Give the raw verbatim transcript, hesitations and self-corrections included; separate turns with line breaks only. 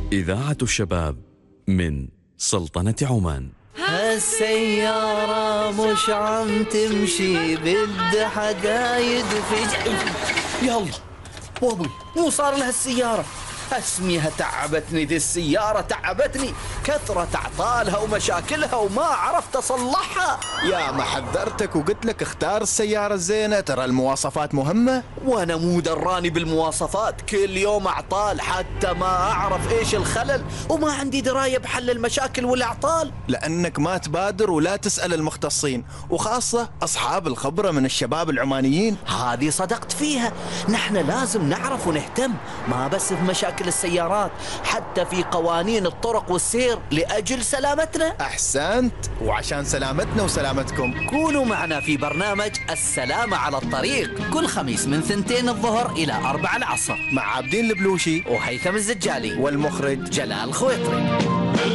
إذاعة الشباب من سلطنة عمان.
هالسيارة مش عم تمشي، بدها حقايد في يلا وابوي مو صار لها السيارة. اسميها تعبتني ذي السيارة، تعبتني كثرة اعطالها ومشاكلها وما عرفت اصلحها.
يا ما حذرتك وقلت لك اختار السيارة الزينة، ترى المواصفات مهمة.
وانا مو دراني بالمواصفات، كل يوم اعطال حتى ما اعرف ايش الخلل، وما عندي دراية بحل المشاكل والاعطال.
لانك ما تبادر ولا تسأل المختصين، وخاصة اصحاب الخبرة من الشباب العمانيين.
هذه صدقت فيها، نحن لازم نعرف ونهتم، ما بس في مشاكل السيارات، حتى في قوانين الطرق والسير لأجل سلامتنا.
أحسنت، وعشان سلامتنا وسلامتكم
كونوا معنا في برنامج السلامة على الطريق كل خميس من ثنتين الظهر إلى أربع العصر
مع عابدين البلوشي
وهيثم الزجالي
والمخرج
جلال خويطري.